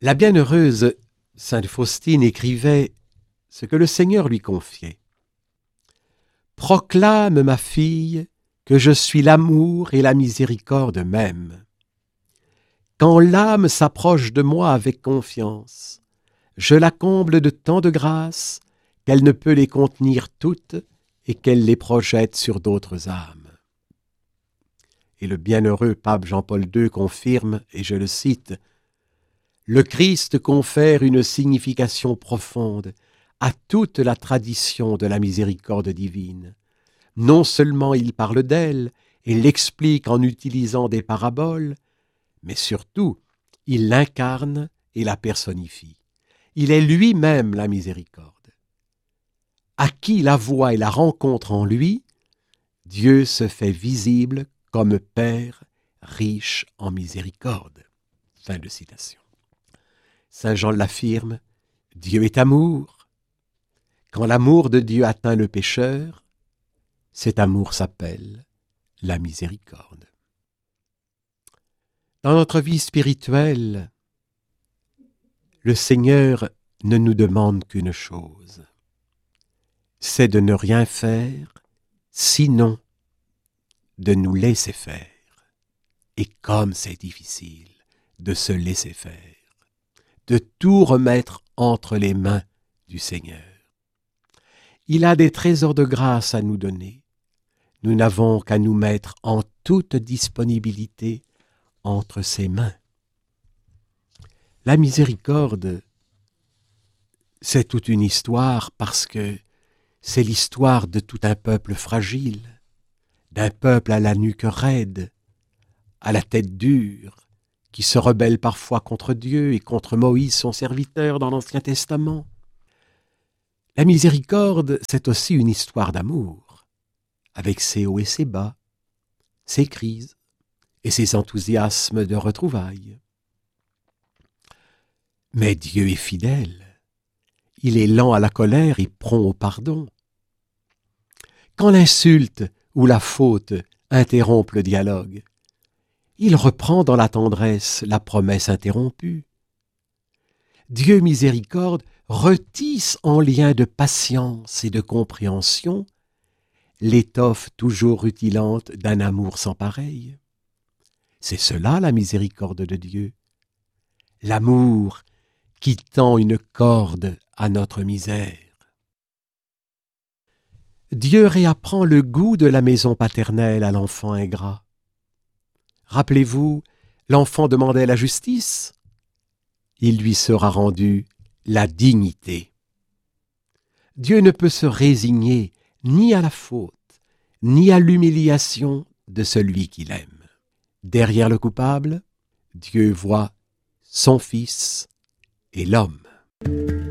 La bienheureuse Sainte Faustine écrivait ce que le Seigneur lui confiait. « Proclame, ma fille, que je suis l'amour et la miséricorde même. Quand l'âme s'approche de moi avec confiance, je la comble de tant de grâces qu'elle ne peut les contenir toutes et qu'elle les projette sur d'autres âmes. » Et le bienheureux pape Jean-Paul II confirme, et je le cite, « Le Christ confère une signification profonde à toute la tradition de la miséricorde divine. Non seulement il parle d'elle et l'explique en utilisant des paraboles, mais surtout, il l'incarne et la personnifie. Il est lui-même la miséricorde. À qui la voit et la rencontre en lui, Dieu se fait visible comme Père riche en miséricorde. » Fin de citation. Saint Jean l'affirme, Dieu est amour. Quand l'amour de Dieu atteint le pécheur, cet amour s'appelle la miséricorde. Dans notre vie spirituelle, le Seigneur ne nous demande qu'une chose, c'est de ne rien faire, sinon de nous laisser faire. Et comme c'est difficile de se laisser faire, de tout remettre entre les mains du Seigneur. Il a des trésors de grâce à nous donner. Nous n'avons qu'à nous mettre en toute disponibilité entre ses mains. La miséricorde, c'est toute une histoire parce que c'est l'histoire de tout un peuple fragile, d'un peuple à la nuque raide, à la tête dure, qui se rebelle parfois contre Dieu et contre Moïse, son serviteur, dans l'Ancien Testament. La miséricorde, c'est aussi une histoire d'amour, avec ses hauts et ses bas, ses crises et ses enthousiasmes de retrouvailles. Mais Dieu est fidèle. Il est lent à la colère et prompt au pardon. Quand l'insulte ou la faute interrompent le dialogue, il reprend dans la tendresse la promesse interrompue. Dieu miséricorde retisse en lien de patience et de compréhension l'étoffe toujours rutilante d'un amour sans pareil. C'est cela la miséricorde de Dieu, l'amour qui tend une corde à notre misère. Dieu réapprend le goût de la maison paternelle à l'enfant ingrat. Rappelez-vous, l'enfant demandait la justice, il lui sera rendu la dignité. Dieu ne peut se résigner ni à la faute, ni à l'humiliation de celui qu'il aime. Derrière le coupable, Dieu voit son Fils et l'homme.